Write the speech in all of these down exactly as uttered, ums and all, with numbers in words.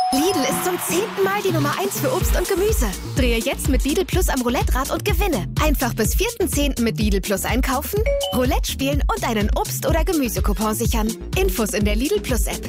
Lidl ist zum zehnten Mal die Nummer eins für Obst und Gemüse. Drehe jetzt mit Lidl Plus am Roulette-Rad und gewinne. Einfach bis vierten zehnten mit Lidl Plus einkaufen, Roulette spielen und einen Obst- oder Gemüsecoupon sichern. Infos in der Lidl Plus App.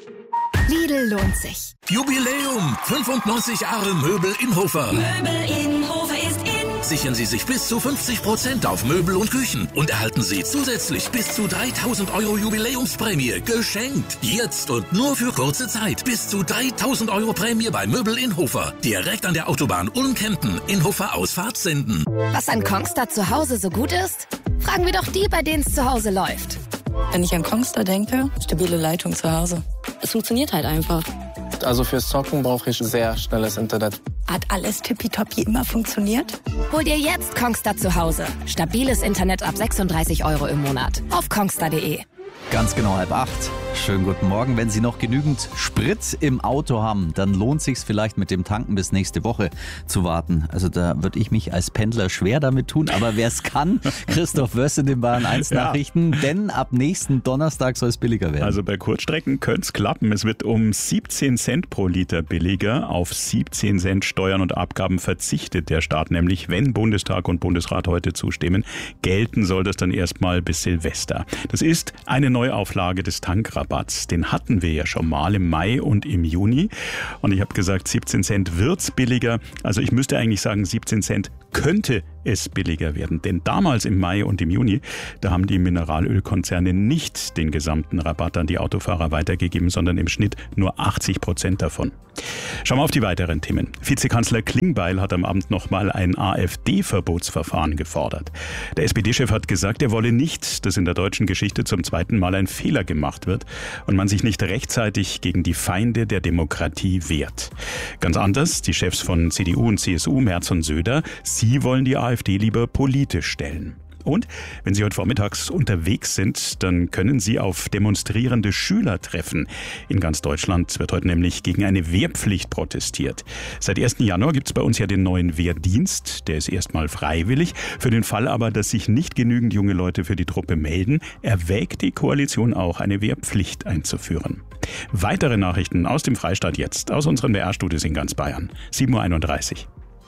Lidl lohnt sich. Jubiläum! fünfundneunzig Jahre Möbel Inhofer. Möbel Inhofer ist in. Sichern Sie sich bis zu fünfzig Prozent auf Möbel und Küchen und erhalten Sie zusätzlich bis zu dreitausend Euro Jubiläumsprämie geschenkt. Jetzt und nur für kurze Zeit. Bis zu dreitausend Euro Prämie bei Möbel Inhofer. Direkt an der Autobahn Ulm-Kempten. Inhofer Ausfahrt senden. Was an Kongstar zu Hause so gut ist? Fragen wir doch die, bei denen es zu Hause läuft. Wenn ich an Kongstar denke, stabile Leitung zu Hause. Es funktioniert halt einfach. Also fürs Zocken brauche ich sehr schnelles Internet. Hat alles tippitoppi immer funktioniert? Hol dir jetzt Kongstar zu Hause. Stabiles Internet ab sechsunddreißig Euro im Monat. Auf kongstar punkt de. Ganz genau halb acht. Schönen guten Morgen. Wenn Sie noch genügend Sprit im Auto haben, dann lohnt sich's vielleicht mit dem Tanken bis nächste Woche zu warten. Also da würde ich mich als Pendler schwer damit tun. Aber wer es kann, Christoph Wöss in den Bayern eins Nachrichten. Ja. Denn ab nächsten Donnerstag soll es billiger werden. Also bei Kurzstrecken könnte es klappen. Es wird um siebzehn Cent pro Liter billiger. Auf siebzehn Cent Steuern und Abgaben verzichtet der Staat nämlich, wenn Bundestag und Bundesrat heute zustimmen. Gelten soll das dann erstmal bis Silvester. Das ist eine Neuauflage des Tankrabatts. Den hatten wir ja schon mal im Mai und im Juni. Und ich habe gesagt, siebzehn Cent wird's billiger. Also ich müsste eigentlich sagen, siebzehn Cent könnte es billiger werden. Denn damals im Mai und im Juni, da haben die Mineralölkonzerne nicht den gesamten Rabatt an die Autofahrer weitergegeben, sondern im Schnitt nur achtzig Prozent davon. Schauen wir auf die weiteren Themen. Vizekanzler Klingbeil hat am Abend nochmal ein AfD-Verbotsverfahren gefordert. Der S P D-Chef hat gesagt, er wolle nicht, dass in der deutschen Geschichte zum zweiten Mal ein Fehler gemacht wird und man sich nicht rechtzeitig gegen die Feinde der Demokratie wehrt. Ganz anders die Chefs von C D U und C S U, Merz und Söder. Sie wollen die AfD lieber politisch stellen. Und wenn Sie heute vormittags unterwegs sind, dann können Sie auf demonstrierende Schüler treffen. In ganz Deutschland wird heute nämlich gegen eine Wehrpflicht protestiert. Seit ersten Januar gibt es bei uns ja den neuen Wehrdienst. Der ist erstmal freiwillig. Für den Fall aber, dass sich nicht genügend junge Leute für die Truppe melden, erwägt die Koalition auch, eine Wehrpflicht einzuführen. Weitere Nachrichten aus dem Freistaat jetzt, aus unseren B R-Studios in ganz Bayern. sieben Uhr einunddreißig.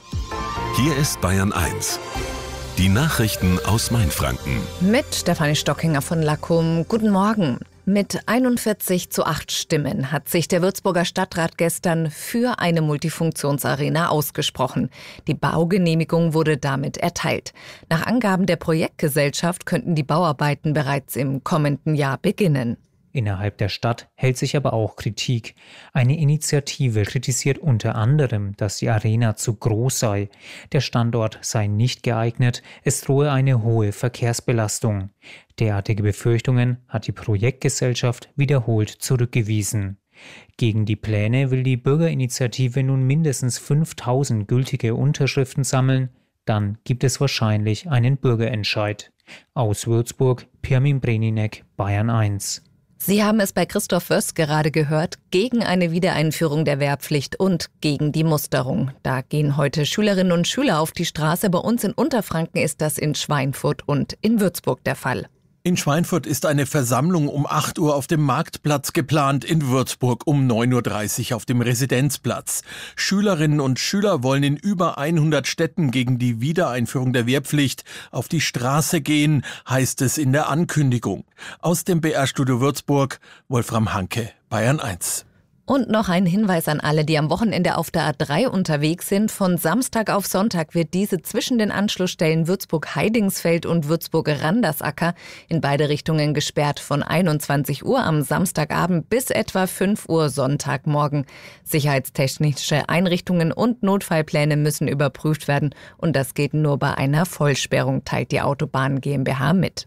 Hier ist Bayern eins. Die Nachrichten aus Mainfranken. Mit Stefanie Stockinger von Lackum. Guten Morgen. Mit einundvierzig zu acht Stimmen hat sich der Würzburger Stadtrat gestern für eine Multifunktionsarena ausgesprochen. Die Baugenehmigung wurde damit erteilt. Nach Angaben der Projektgesellschaft könnten die Bauarbeiten bereits im kommenden Jahr beginnen. Innerhalb der Stadt hält sich aber auch Kritik. Eine Initiative kritisiert unter anderem, dass die Arena zu groß sei. Der Standort sei nicht geeignet, es drohe eine hohe Verkehrsbelastung. Derartige Befürchtungen hat die Projektgesellschaft wiederholt zurückgewiesen. Gegen die Pläne will die Bürgerinitiative nun mindestens fünftausend gültige Unterschriften sammeln. Dann gibt es wahrscheinlich einen Bürgerentscheid. Aus Würzburg, Pirmin Breninek, Bayern eins. Sie haben es bei Christoph Wöss gerade gehört, gegen eine Wiedereinführung der Wehrpflicht und gegen die Musterung. Da gehen heute Schülerinnen und Schüler auf die Straße. Bei uns in Unterfranken ist das in Schweinfurt und in Würzburg der Fall. In Schweinfurt ist eine Versammlung um acht Uhr auf dem Marktplatz geplant, in Würzburg um neun Uhr dreißig auf dem Residenzplatz. Schülerinnen und Schüler wollen in über hundert Städten gegen die Wiedereinführung der Wehrpflicht auf die Straße gehen, heißt es in der Ankündigung. Aus dem B R-Studio Würzburg, Wolfram Hanke, Bayern eins. Und noch ein Hinweis an alle, die am Wochenende auf der A drei unterwegs sind. Von Samstag auf Sonntag wird diese zwischen den Anschlussstellen Würzburg-Heidingsfeld und Würzburg-Randersacker in beide Richtungen gesperrt. Von einundzwanzig Uhr am Samstagabend bis etwa fünf Uhr Sonntagmorgen. Sicherheitstechnische Einrichtungen und Notfallpläne müssen überprüft werden. Und das geht nur bei einer Vollsperrung, teilt die Autobahn GmbH mit.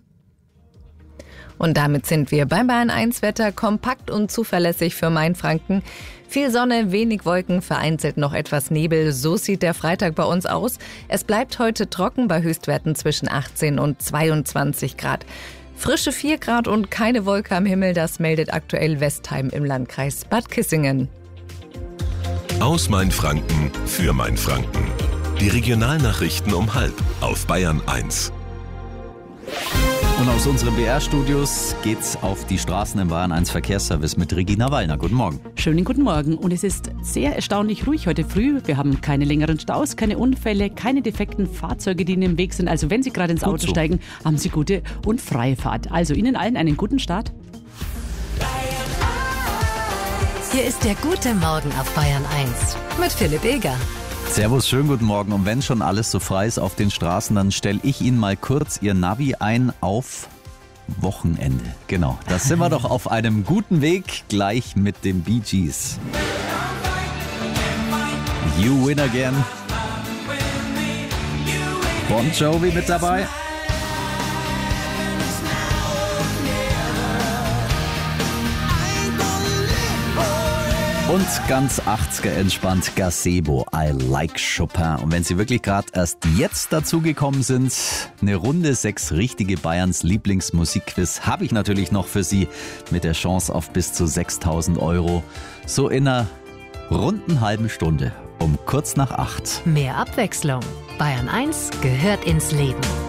Und damit sind wir beim Bayern eins Wetter, kompakt und zuverlässig für Mainfranken. Viel Sonne, wenig Wolken, vereinzelt noch etwas Nebel. So sieht der Freitag bei uns aus. Es bleibt heute trocken bei Höchstwerten zwischen achtzehn und zweiundzwanzig Grad. Frische vier Grad und keine Wolke am Himmel, das meldet aktuell Westheim im Landkreis Bad Kissingen. Aus Mainfranken für Mainfranken. Die Regionalnachrichten um halb auf Bayern eins. Und aus unseren B R-Studios geht's auf die Straßen im Bayern eins Verkehrsservice mit Regina Wallner. Guten Morgen. Schönen guten Morgen. Und es ist sehr erstaunlich ruhig heute früh. Wir haben keine längeren Staus, keine Unfälle, keine defekten Fahrzeuge, die Ihnen im Weg sind. Also wenn Sie gerade ins Gut Auto so. steigen, haben Sie gute und freie Fahrt. Also Ihnen allen einen guten Start. Hier ist der gute Morgen auf Bayern eins mit Philipp Eger. Servus, schönen guten Morgen. Und wenn schon alles so frei ist auf den Straßen, dann stelle ich Ihnen mal kurz Ihr Navi ein auf Wochenende. Genau, da sind wir doch auf einem guten Weg, gleich mit den Bee Gees. You Win Again. Bon Jovi mit dabei. Und ganz achtziger entspannt Gazebo, I Like Chopin. Und wenn Sie wirklich gerade erst jetzt dazugekommen sind, eine Runde sechs richtige Bayerns Lieblingsmusikquiz habe ich natürlich noch für Sie mit der Chance auf bis zu sechstausend Euro. So in einer runden halben Stunde um kurz nach acht. Mehr Abwechslung. Bayern eins gehört ins Leben.